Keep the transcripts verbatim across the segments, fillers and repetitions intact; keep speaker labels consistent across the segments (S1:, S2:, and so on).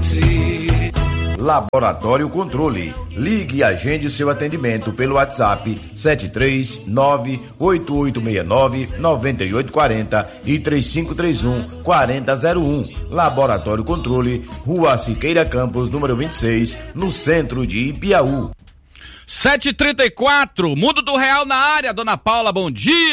S1: Laboratório Controle. Ligue e agende seu atendimento pelo WhatsApp sete três nove oito oito seis nove nove oito quatro zero e três cinco três um quatro zero zero um. Laboratório Controle, Rua Siqueira Campos, número vinte e seis, no centro de Ipiaú.
S2: sete e trinta e quatro, Mundo do Real na área, Dona Paula, bom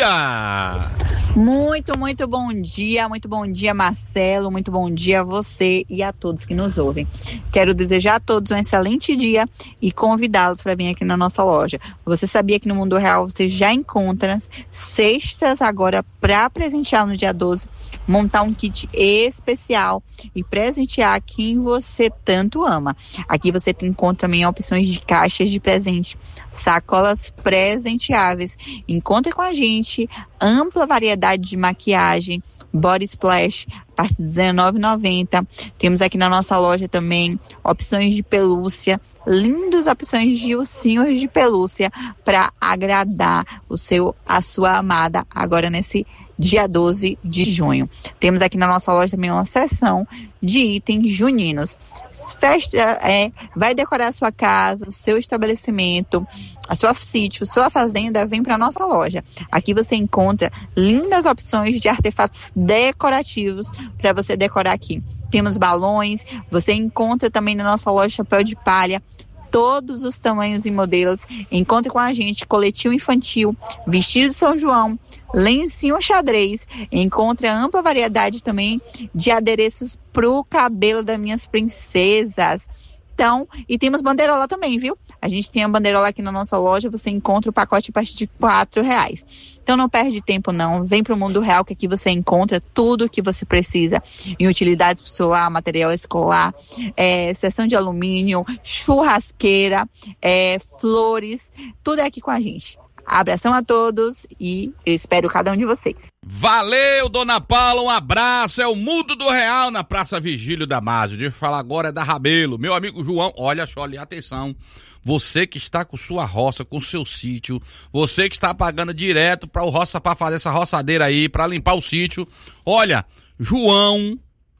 S2: dia!
S3: Muito, muito bom dia, muito bom dia, Marcelo, muito bom dia a você e a todos que nos ouvem. Quero desejar a todos um excelente dia e convidá-los para vir aqui na nossa loja. Você sabia que no Mundo Real você já encontra cestas agora para presentear no dia doze, montar um kit especial e presentear quem você tanto ama. Aqui você encontra também opções de caixas de presente, sacolas presenteáveis. Encontre com a gente ampla variedade de maquiagem, body splash, a partir de dezenove reais e noventa centavos. Temos aqui na nossa loja também opções de pelúcia, lindas opções de ursinhos de pelúcia para agradar o seu, a sua amada agora nesse dia doze de junho. Temos aqui na nossa loja também uma seção de itens juninos. Festa, é, vai decorar a sua casa, o seu estabelecimento, a sua sítio, sua fazenda, vem para nossa loja. Aqui você encontra lindas opções de artefatos decorativos para você decorar aqui. Temos balões, você encontra também na nossa loja chapéu de palha, todos os tamanhos e modelos. Encontre com a gente coletinho infantil, vestido de São João, lencinho xadrez. Encontre a ampla variedade também de adereços pro cabelo das minhas princesas. Então, e temos bandeirola também, viu? A gente tem a bandeirola aqui na nossa loja, você encontra o pacote a partir de quatro reais. Então não perde tempo não, vem pro Mundo Real que aqui você encontra tudo o que você precisa em utilidades pro celular, material escolar, é, seção de alumínio, churrasqueira, é, flores, tudo é aqui com a gente. Abração a todos e eu espero cada um de vocês.
S2: Valeu, Dona Paula, um abraço. É o Mundo do Real na Praça Vigílio Damásio. Deixa eu falar agora é da Rabelo. Meu amigo João, olha só ali, atenção. Você que está com sua roça, com seu sítio, você que está pagando direto para o roça, para fazer essa roçadeira aí, para limpar o sítio. Olha, João,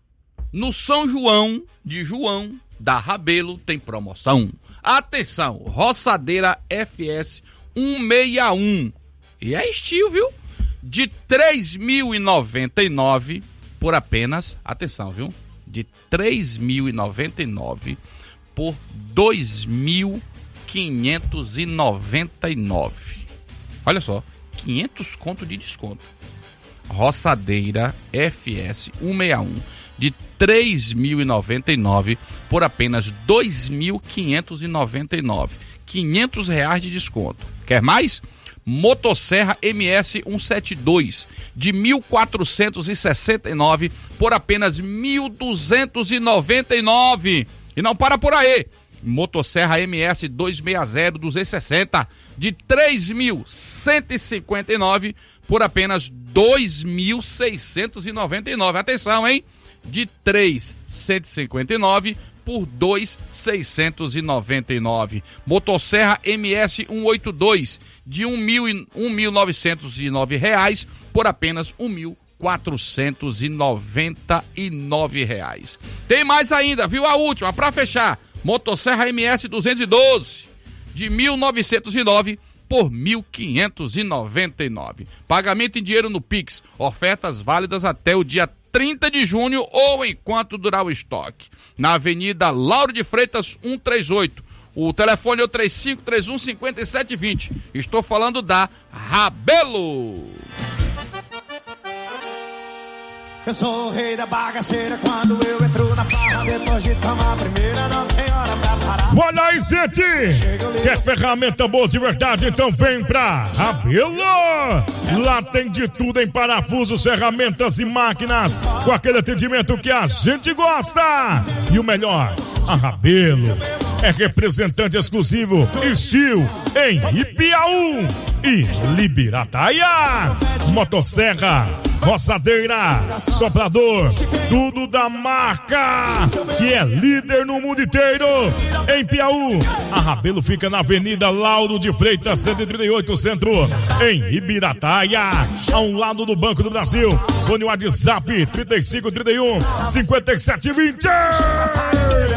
S2: no São João de João da Rabelo tem promoção. Atenção, roçadeira F S cento e sessenta e um. E é estilo, viu? De três mil e noventa e nove por apenas, atenção, viu? De três mil e noventa e nove por dois mil quinhentos e noventa e nove. Olha só, quinhentos conto de desconto. Roçadeira F S cento e sessenta e um de três mil e noventa e nove por apenas dois mil quinhentos e noventa e nove. quinhentos reais de desconto. Quer mais? Motosserra M S cento e setenta e dois de mil quatrocentos e sessenta e nove por apenas mil duzentos e noventa e nove. E não para por aí. Motosserra M S duzentos e sessenta duzentos e sessenta de três mil cento e cinquenta e nove por apenas dois mil seiscentos e noventa e nove. Atenção, hein? De três mil cento e cinquenta e nove por dois mil seiscentos e noventa e nove. Motosserra M S cento e oitenta e dois de um mil novecentos e nove reais por apenas um mil quatrocentos e noventa e nove reais. Tem mais ainda, viu? A última, para fechar. Motosserra M S duzentos e doze de mil novecentos e nove por mil quinhentos e noventa e nove. Pagamento em dinheiro no Pix. Ofertas válidas até o dia trinta de junho ou enquanto durar o estoque. Na Avenida Lauro de Freitas cento e trinta e oito. O telefone é o três cinco três um, cinco sete dois zero. Estou falando da Rabelo.
S4: Eu sou o rei da bagaceira quando eu entro na farra. Depois de tomar a primeira, não tem hora pra parar.
S5: Olha aí, gente! Quer ferramenta boa de verdade? Então vem pra Rabelo! Lá tem de tudo em parafusos, ferramentas e máquinas, com aquele atendimento que a gente gosta. E o melhor, a Rabelo é representante exclusivo Estil em Ipiaú e Libirataia. Motosserra, roçadeira, soprador, tudo da marca que é líder no mundo inteiro. Em Piauí, a Rabelo fica na Avenida Lauro de Freitas cento e trinta e oito, Centro, em Ibirataia, ao lado do Banco do Brasil. Fone WhatsApp trinta e cinco, trinta e um, cinquenta e sete, vinte.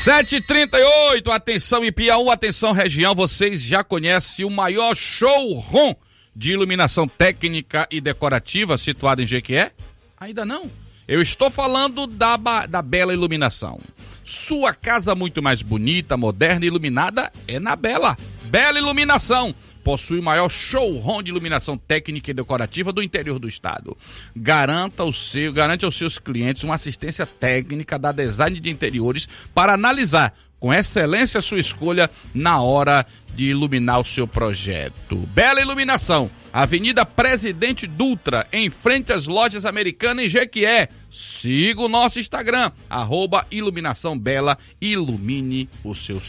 S2: sete e trinta e oito, atenção Ipiaú, atenção região, vocês já conhecem o maior showroom de iluminação técnica e decorativa situado em Jequié? Ainda não. Eu estou falando da, da Bela Iluminação. Sua casa muito mais bonita, moderna e iluminada é na Bela. Bela Iluminação. Possui o maior showroom de iluminação técnica e decorativa do interior do estado. Garanta o seu, garante aos seus clientes uma assistência técnica da design de interiores para analisar com excelência a sua escolha na hora de iluminar o seu projeto. Bela Iluminação, Avenida Presidente Dutra, em frente às lojas Americanas em Jequié. Siga o nosso Instagram, arroba Iluminação Bela, ilumine o seu